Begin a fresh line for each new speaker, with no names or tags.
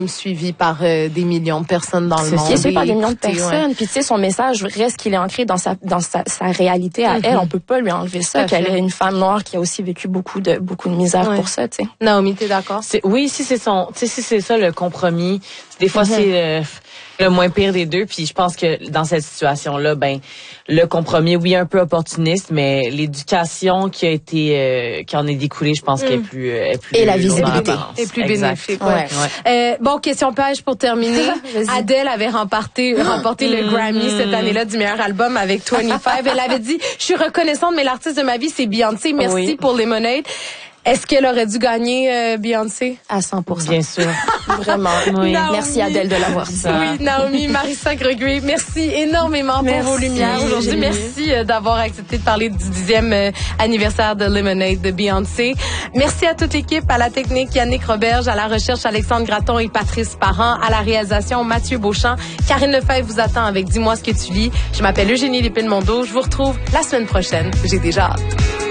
suivi par des millions de personnes dans le monde.
C'est suivi par des millions de personnes. Puis tu sais, son message reste qu'il est ancré dans sa réalité à elle. On peut pas lui enlever ça. Qu'elle est une femme noire qui a aussi vécu beaucoup de misère pour ça. Tu sais.
Naomi, t'es d'accord?
Oui, si c'est ça le compromis. Des fois c'est le moins pire des deux. Puis je pense que dans cette situation-là, le compromis, oui, un peu opportuniste, mais l'éducation qui en est découlée, je pense qu'elle est plus
et la visibilité
est plus bénéfique. Bon, question page pour terminer. Adele avait remporté le Grammy cette année-là du meilleur album avec 25. Elle avait dit, je suis reconnaissante, mais l'artiste de ma vie, c'est Beyoncé. Merci pour Lemonade. Est-ce qu'elle aurait dû gagner Beyoncé?
À 100%.
Bien sûr.
Vraiment. Oui. Merci Adèle de l'avoir dit.
Oui, Naomi, Marissa Gregory, merci énormément pour vos lumières aujourd'hui. Merci d'avoir accepté de parler du 10e anniversaire de Lemonade de Beyoncé. Merci à toute l'équipe, à la technique Yannick Roberge, à la recherche Alexandre Gratton et Patrice Parent, à la réalisation Mathieu Beauchamp. Karine Lefebvre vous attend avec Dis-moi ce que tu lis. Je m'appelle Eugénie Lépine-Mondeau. Je vous retrouve la semaine prochaine. J'ai déjà hâte.